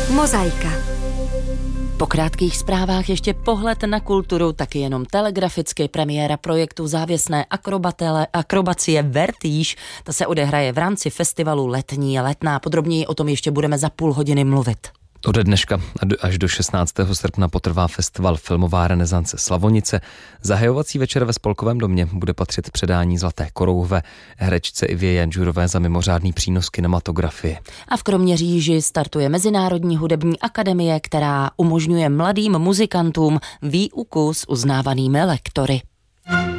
Mozaika. Po krátkých zprávách ještě pohled na kulturu, taky jenom telegraficky. Premiéra projektu závěsné akrobacie Vertige, ta se odehraje v rámci festivalu Letní Letná. Podrobněji o tom ještě budeme za půl hodiny mluvit. Ode dneška až do 16. srpna potrvá festival Filmová renesance Slavonice. Zahajovací večer ve Spolkovém domě bude patřit předání Zlaté korouhve herečce Ivě Janžurové za mimořádný přínos kinematografie. A v Kroměříži startuje Mezinárodní hudební akademie, která umožňuje mladým muzikantům výuku s uznávanými lektory.